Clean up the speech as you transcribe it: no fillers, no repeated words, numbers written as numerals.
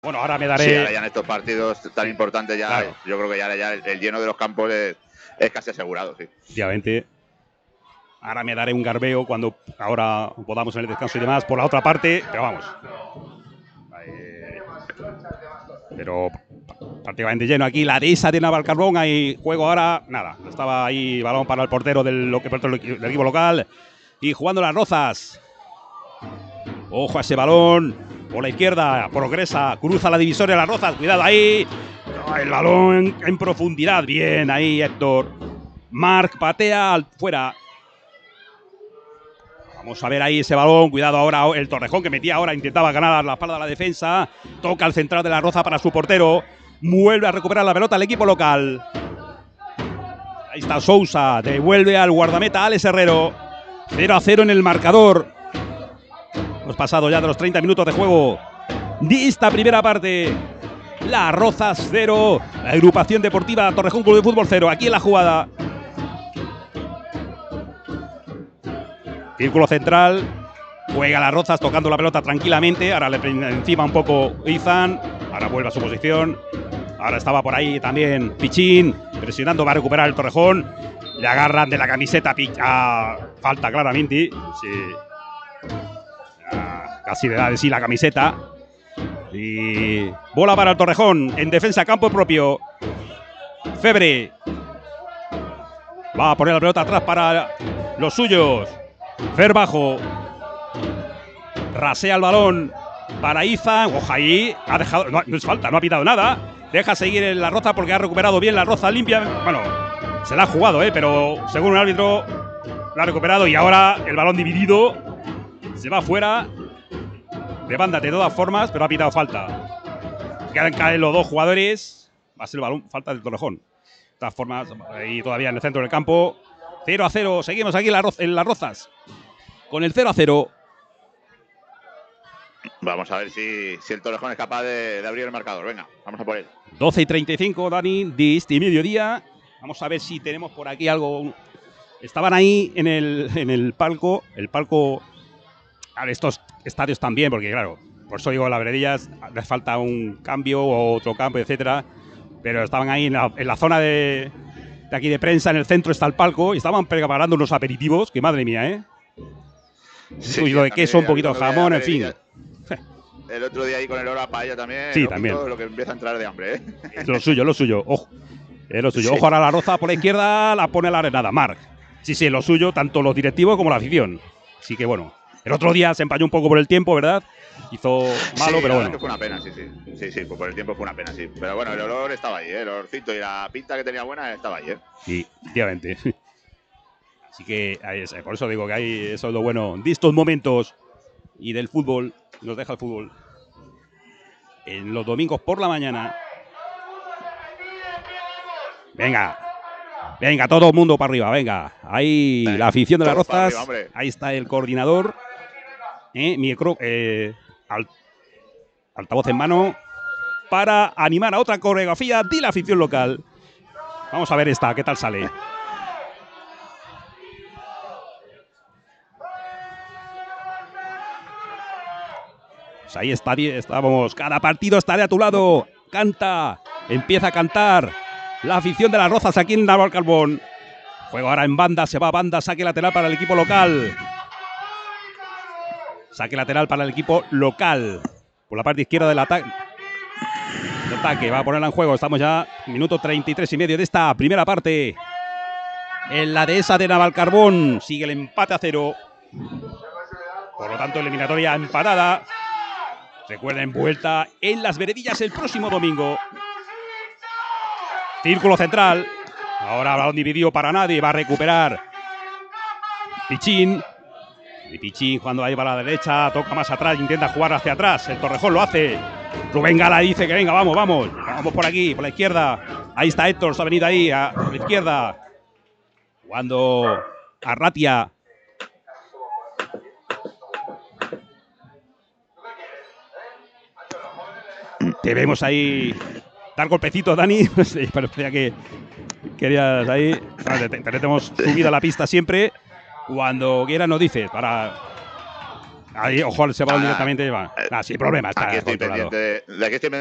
Bueno, ahora me daré... Sí, ahora ya en estos partidos tan importantes ya, claro. Yo creo que ya el lleno de los campos es casi asegurado, sí. Efectivamente. Ahora me daré un garbeo cuando ahora podamos en el descanso y demás por la otra parte, pero vamos. Pero prácticamente lleno aquí la dehesa de Navalcarbón. Hay juego ahora, nada. Estaba ahí balón para el portero del equipo local. Y jugando Las Rozas. Ojo a ese balón. Por la izquierda, progresa, cruza la divisoria Las Rozas. Cuidado ahí. El balón en profundidad. Bien ahí, Héctor. Marc patea fuera. Vamos a ver ahí ese balón. Cuidado ahora el Torrejón que metía ahora. Intentaba ganar la espalda de la defensa. Toca al central de La Roza para su portero. Vuelve a recuperar la pelota el equipo local. Ahí está Sousa. Devuelve al guardameta Alex Herrero. 0-0 en el marcador. Hemos pasado ya de los 30 minutos de juego de esta primera parte. Las Rozas 0. La agrupación deportiva Torrejón Club de Fútbol 0. Aquí en la jugada. Círculo central. Juega Las Rozas tocando la pelota tranquilamente. Ahora le prende encima un poco Izan. Ahora vuelve a su posición. Ahora estaba por ahí también Pichín. Presionando, va a recuperar el Torrejón. Le agarran de la camiseta falta claramente. Sí. Casi le da de sí la camiseta. Y bola para el Torrejón. En defensa, campo propio. Febre. Va a poner la pelota atrás para los suyos. Fer bajo. Rasea el balón para Izan. Ojo ahí. Ha dejado. No es falta, no ha pitado nada. Deja seguir en La Roza porque ha recuperado bien La Roza limpia. Bueno, se la ha jugado, pero según el árbitro la ha recuperado. Y ahora el balón dividido. Se va fuera. De banda de todas formas, pero ha pitado falta. Caen los dos jugadores. Va a ser el balón. Falta del Torrejón. De todas formas, ahí todavía en el centro del campo. 0-0. Seguimos aquí en Las Rozas. Con el 0-0. Vamos a ver si el Torrejón es capaz de abrir el marcador. Venga, vamos a por él. 12:35, Dani, de este mediodía. Vamos a ver si tenemos por aquí algo. Estaban ahí en el palco. El palco. A estos estadios también, porque claro, por eso digo, la Veredillas les falta un cambio o otro campo, etcétera. Pero estaban ahí en la zona de aquí de prensa, en el centro está el palco, y estaban preparando unos aperitivos, que madre mía, ¿eh? Sí, lo de queso, un poquito de jamón, en fin. El otro día ahí con el hora paella también. Sí, también. Lo que empieza a entrar de hambre, ¿eh? Lo suyo. Ojo. Lo suyo. Sí. Ojo, ahora La Roza por la izquierda la pone la arenada. Marc. Sí, lo suyo, tanto los directivos como la afición. Así que bueno. El otro día se empañó un poco por el tiempo, ¿verdad? Hizo malo, pero bueno. Fue una pena, sí. Sí, por el tiempo fue una pena, sí. Pero bueno, el olor estaba ahí, ¿eh? El olorcito y la pinta que tenía buena estaba ahí, ¿eh? Sí, efectivamente. Así que por eso digo que eso es lo bueno de estos momentos y del fútbol. Nos deja el fútbol. En los domingos por la mañana. Venga, todo el mundo para arriba, venga. Ahí la afición de Las Rozas. Arriba, ahí está el coordinador. Micro, altavoz en mano para animar a otra coreografía de la afición local. Vamos a ver esta, ¿qué tal sale? Pues ahí estábamos. Cada partido estaré a tu lado. Canta, empieza a cantar la afición de Las Rozas aquí en Navalcarbón. Juego ahora en banda, se va a banda, saque lateral para el equipo local. Saque lateral para el equipo local. Por la parte izquierda del ataque. Va a ponerla en juego. Estamos ya minuto 33 y medio de esta primera parte. En la dehesa de Navalcarbón sigue el empate a 0. Por lo tanto, eliminatoria empatada. Recuerden, vuelta en Las Veredillas el próximo domingo. Círculo central. Ahora balón dividido para nadie. Va a recuperar Pichín. Y Pichín jugando ahí para la derecha. Toca más atrás. Intenta jugar hacia atrás. El Torrejón lo hace. Rubén Gala dice que venga, vamos. Vamos por aquí, por la izquierda. Ahí está Héctor. Se ha venido ahí a la izquierda. Jugando Arratia. Te vemos ahí dar golpecitos, Dani. Parecía que querías ahí. Tenemos subida a la pista siempre. Cuando quieras nos dices para Ahí, ojo, se va Nada, directamente. Va. Sin problema, está aquí estoy controlado. pendiente de aquí estoy